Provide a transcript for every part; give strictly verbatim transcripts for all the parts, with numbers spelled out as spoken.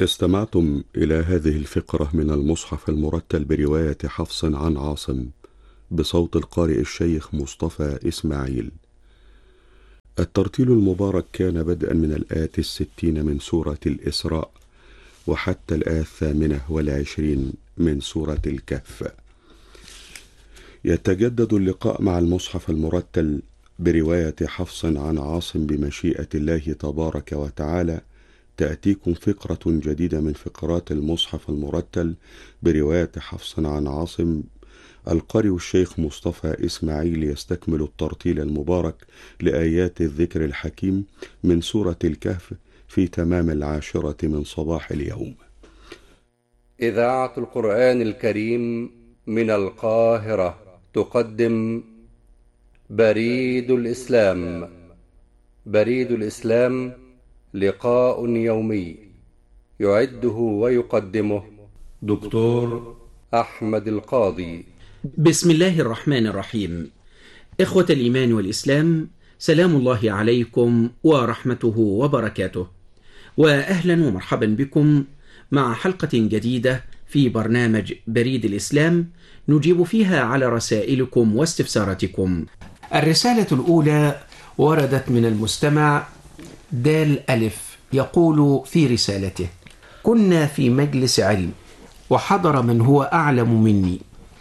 استمعتم إلى هذه الفقرة من المصحف المرتل برواية حفص عن عاصم بصوت القارئ الشيخ مصطفى إسماعيل. الترتيل المبارك كان بدءا من الآية الستين من سورة الإسراء وحتى الآية الثامنة والعشرين من سورة الكهف. يتجدد اللقاء مع المصحف المرتل برواية حفص عن عاصم بمشيئة الله تبارك وتعالى. تأتيكم فقرة جديدة من فقرات المصحف المرتل برواية حفص عن عاصم. القارئ الشيخ مصطفى إسماعيل يستكمل الترتيل المبارك لآيات الذكر الحكيم من سورة الكهف في تمام العاشرة من صباح اليوم. إذاعة القرآن الكريم من القاهرة تقدم بريد الإسلام. بريد الإسلام لقاء يومي يعده ويقدمه دكتور أحمد القاضي. بسم الله الرحمن الرحيم. إخوة الإيمان والإسلام، سلام الله عليكم ورحمته وبركاته، وأهلا ومرحبا بكم مع حلقة جديدة في برنامج بريد الإسلام نجيب فيها على رسائلكم واستفساراتكم. الرسالة الأولى وردت من المستمع دال ألف، يقول في رسالته: كنا في مجلس علم وحضر من هو أعلم مني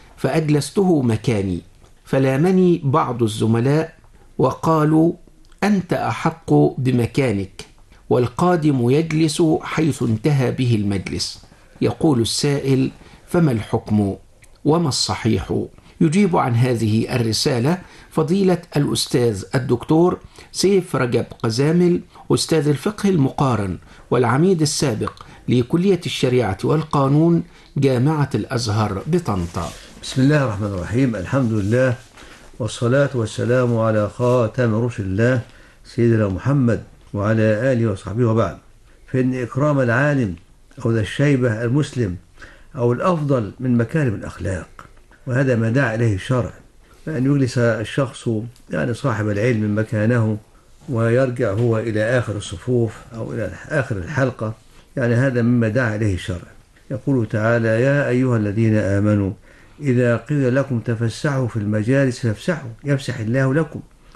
فأجلسته مكاني، فلامني بعض الزملاء وقالوا: أنت أحق بمكانك، والقادم يجلس حيث انتهى به المجلس. يقول السائل: فما الحكم وما الصحيح؟ يجيب عن هذه الرسالة فضيلة الأستاذ الدكتور سيف رجب قزامل، أستاذ الفقه المقارن والعميد السابق لكلية الشريعة والقانون جامعة الأزهر بطنطا. بسم الله الرحمن الرحيم. الحمد لله والصلاة والسلام على خاتم رسل الله سيدنا محمد وعلى آله وصحبه وبعد. فإن إكرام العالم أو ذا الشيبة المسلم أو الأفضل من مكارم الأخلاق، وهذا ما دعا إليه الشرع، فأن يجلس الشخص يعني صاحب العلم مكانه ويرجع هو إلى آخر الصفوف أو إلى آخر الحلقة، يعني هذا مما دعا إليه الشرع. يقول تعالى: يا أيها الذين آمنوا إذا قيل لكم تفسحوا في المجالس فافسحوا يفسح الله لكم.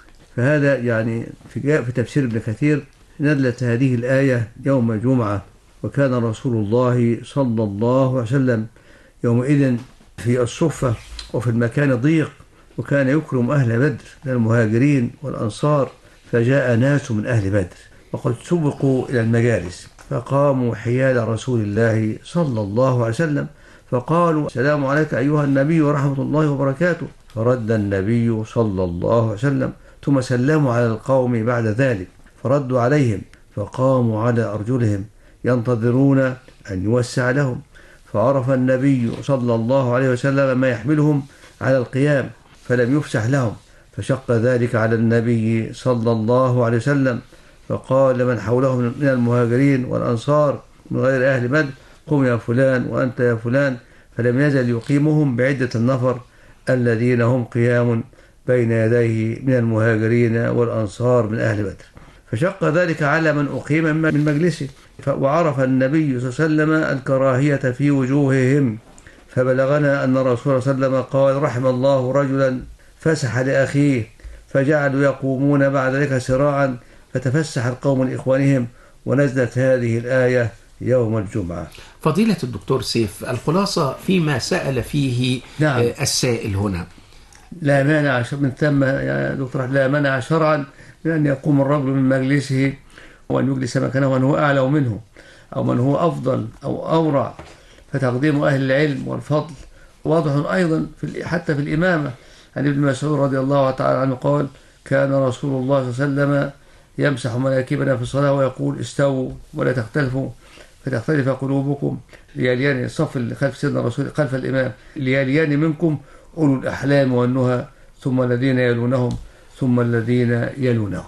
فهذا يعني في في تفسير ابن كثير نزلت هذه الآية يوم الجمعة، وكان رسول الله صلى الله عليه وسلم يومئذ في الصفة وفي المكان ضيق، وكان يكرم أهل بدر من المهاجرين والأنصار، فجاء ناس من أهل بدر وقد سبقوا إلى المجالس فقاموا حيال رسول الله صلى الله عليه وسلم فقالوا: السلام عليك أيها النبي ورحمة الله وبركاته. فرد النبي صلى الله عليه وسلم ثم سلموا على القوم بعد ذلك فردوا عليهم فقاموا على أرجلهم ينتظرون أن يوسع لهم، فعرف النبي صلى الله عليه وسلم ما يحملهم على القيام فلم يفسح لهم، فشق ذلك على النبي صلى الله عليه وسلم فقال لمن حوله من المهاجرين والأنصار من غير أهل بدر: قم يا فلان وأنت يا فلان، فلم يزل يقيمهم بعدة النفر الذين هم قيام بين يديه من المهاجرين والأنصار من أهل بدر، فشق ذلك على من أقيم من مجلسه. وعرف النبي صلى الله عليه وسلم الكراهية في وجوههم، فبلغنا أن الرسول صلى الله عليه وسلم قال: رحم الله رجلا فسح لأخيه، فجعلوا يقومون بعد ذلك سراعا فتفسح القوم لإخوانهم، ونزلت هذه الآية يوم الجمعة. فضيلة الدكتور سيف، الخلاصة فيما سأل فيه نعم. السائل هنا: لا مانع من ثم يا دكتور، لا مانع شرعا من أن يقوم الرجل من مجلسه وأن يجلس مكانه من هو أعلى منه أو من هو أفضل أو أورع، فتقديم أهل العلم والفضل واضح أيضا في حتى في الإمامة. عن ابن مسعود رضي الله تعالى عنه قال: كان رسول الله صلى الله عليه وسلم يمسح مناكبنا في الصلاة ويقول: استووا ولا تختلفوا فتختلف قلوبكم، ليليان الصف اللي خلف سيدنا الرسول خلف الإمام، ليليان منكم أولو الأحلام والنهى ثم الذين يلونهم ثم الذين يلونهم.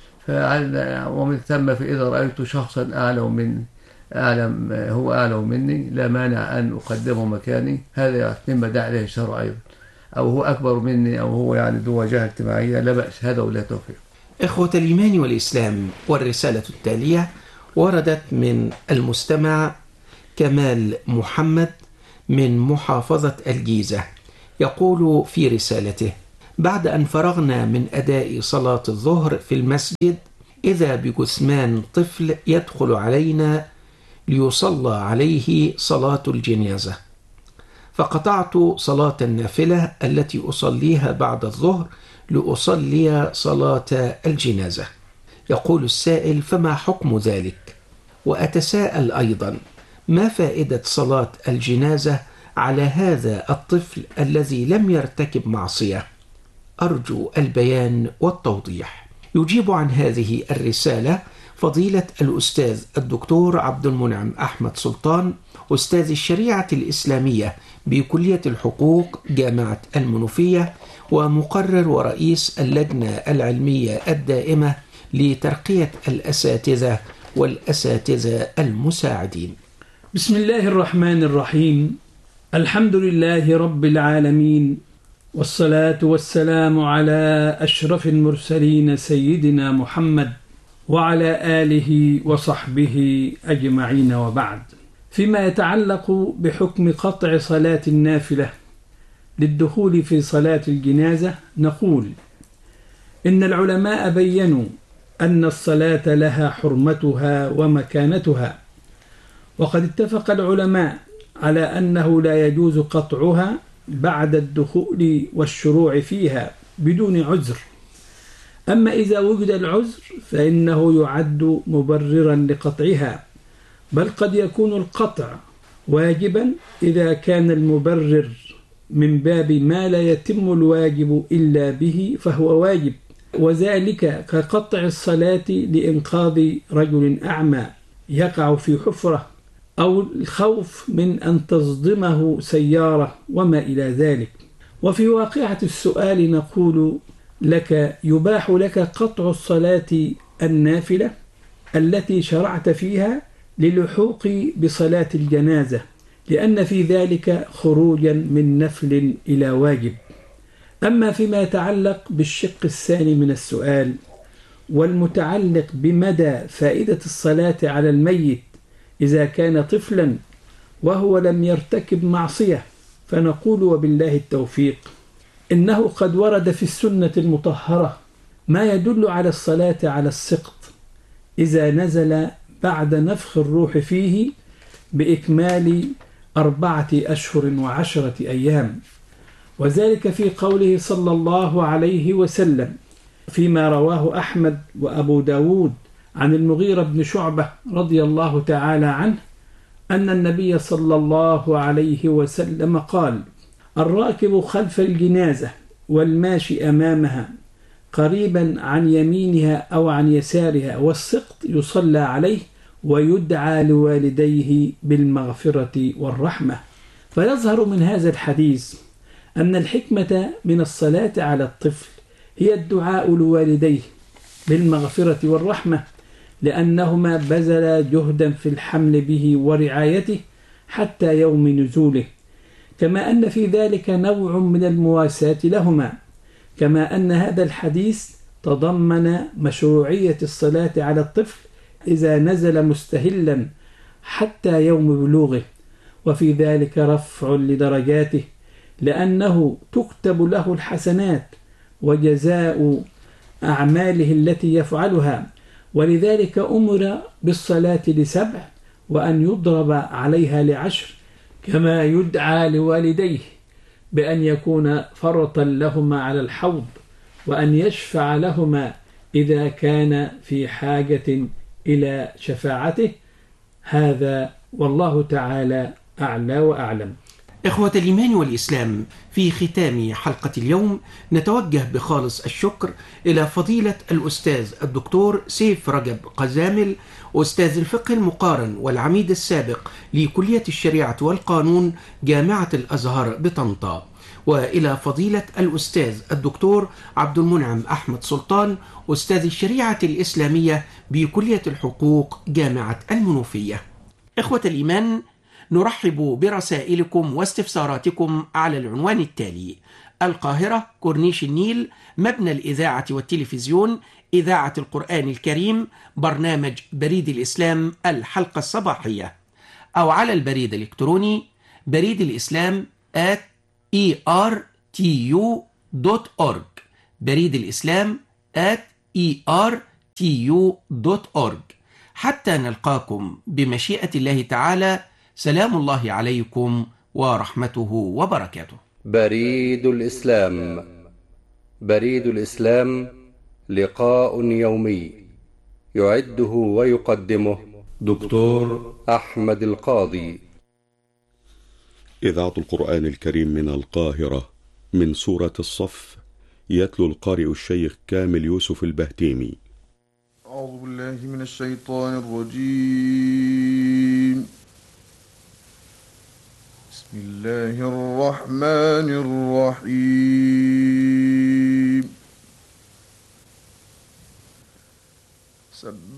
ومن ثم فإذا رأيت شخصا أعلم من أعلم هو أعلم مني لا مانع أن أقدمه مكاني، هذا مما دعا إليه الشرع أيضا، أو هو أكبر مني أو هو يعني ذو وجهة اجتماعية، لا بأس، هذا ولا توفيق. إخوة الإيمان والإسلام، والرسالة التالية وردت من المستمع كمال محمد من محافظة الجيزة، يقول في رسالته: بعد أن فرغنا من أداء صلاة الظهر في المسجد إذا بجثمان طفل يدخل علينا ليصلى عليه صلاة الجنازة، فقطعت صلاة النافلة التي أصليها بعد الظهر لأصلي صلاة الجنازة. يقول السائل: فما حكم ذلك؟ وأتساءل أيضا: ما فائدة صلاة الجنازة على هذا الطفل الذي لم يرتكب معصية؟ أرجو البيان والتوضيح. يجيب عن هذه الرسالة فضيلة الأستاذ الدكتور عبد المنعم أحمد سلطان، أستاذ الشريعة الإسلامية بكلية الحقوق جامعة المنوفية، ومقرر ورئيس اللجنة العلمية الدائمة لترقية الأساتذة والأساتذة المساعدين. بسم الله الرحمن الرحيم. الحمد لله رب العالمين، والصلاة والسلام على أشرف المرسلين سيدنا محمد وعلى آله وصحبه أجمعين، وبعد. فيما يتعلق بحكم قطع صلاة النافلة للدخول في صلاة الجنازة، نقول إن العلماء بيّنوا أن الصلاة لها حرمتها ومكانتها، وقد اتفق العلماء على أنه لا يجوز قطعها بعد الدخول والشروع فيها بدون عذر. أما إذا وجد العذر فإنه يعد مبررا لقطعها، بل قد يكون القطع واجبا إذا كان المبرر من باب ما لا يتم الواجب إلا به فهو واجب، وذلك كقطع الصلاة لإنقاذ رجل أعمى يقع في حفرة، أو الخوف من أن تصدمه سيارة وما إلى ذلك. وفي واقعة السؤال نقول لك: يباح لك قطع الصلاة النافلة التي شرعت فيها للحوق بصلاة الجنازة، لأن في ذلك خروجا من نفل إلى واجب. أما فيما يتعلق بالشق الثاني من السؤال والمتعلق بمدى فائدة الصلاة على الميت إذا كان طفلا وهو لم يرتكب معصية، فنقول وبالله التوفيق: إنه قد ورد في السنة المطهرة ما يدل على الصلاة على السقط إذا نزل بعد نفخ الروح فيه بإكمال أربعة أشهر وعشرة أيام، وذلك في قوله صلى الله عليه وسلم فيما رواه أحمد وأبو داود عن المغيرة بن شعبة رضي الله تعالى عنه أن النبي صلى الله عليه وسلم قال: الراكب خلف الجنازة والماشي أمامها قريبا عن يمينها أو عن يسارها، والسقط يصلى عليه ويدعى لوالديه بالمغفرة والرحمة. فيظهر من هذا الحديث أن الحكمة من الصلاة على الطفل هي الدعاء لوالديه بالمغفرة والرحمة، لأنهما بذلا جهدا في الحمل به ورعايته حتى يوم نزوله، كما أن في ذلك نوع من المواساة لهما، كما أن هذا الحديث تضمن مشروعية الصلاة على الطفل إذا نزل مستهلا حتى يوم بلوغه، وفي ذلك رفع لدرجاته، لأنه تكتب له الحسنات وجزاء أعماله التي يفعلها، ولذلك أمر بالصلاة لسبع وأن يضرب عليها لعشر، كما يدعى لوالديه بأن يكون فرطا لهما على الحوض، وأن يشفع لهما إذا كان في حاجة إلى شفاعته. هذا والله تعالى أعلى وأعلم. إخوة الإيمان والإسلام، في ختام حلقة اليوم نتوجه بخالص الشكر إلى فضيلة الأستاذ الدكتور سيف رجب قزامل، أستاذ الفقه المقارن والعميد السابق لكلية الشريعة والقانون جامعة الأزهر بطنطا، وإلى فضيلة الأستاذ الدكتور عبد المنعم أحمد سلطان، أستاذ الشريعة الإسلامية بكلية الحقوق جامعة المنوفية. إخوة الإيمان، نرحب برسائلكم واستفساراتكم على العنوان التالي: القاهرة، كورنيش النيل، مبنى الإذاعة والتلفزيون، إذاعة القرآن الكريم، برنامج بريد الإسلام، الحلقة الصباحية. أو على البريد الإلكتروني بريد الإسلام at e r t u dot org بريد الإسلام at e r t u dot org. حتى نلقاكم بمشيئة الله تعالى، سلام الله عليكم ورحمته وبركاته. بريد الإسلام. بريد الإسلام لقاء يومي يعده ويقدمه دكتور أحمد القاضي. إذاعة القرآن الكريم من القاهرة، من سورة الصف، يتلو القارئ الشيخ كامل يوسف البهتيمي. أعوذ بالله من الشيطان الرجيم. بسم الله الرحمن الرحيم.